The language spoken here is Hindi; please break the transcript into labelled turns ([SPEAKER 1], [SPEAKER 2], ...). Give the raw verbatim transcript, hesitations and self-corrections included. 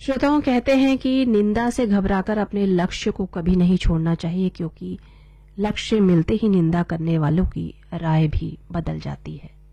[SPEAKER 1] श्रोताओं कहते हैं कि निंदा से घबराकर अपने लक्ष्य को कभी नहीं छोड़ना चाहिए, क्योंकि लक्ष्य मिलते ही निंदा करने वालों की राय भी बदल जाती है।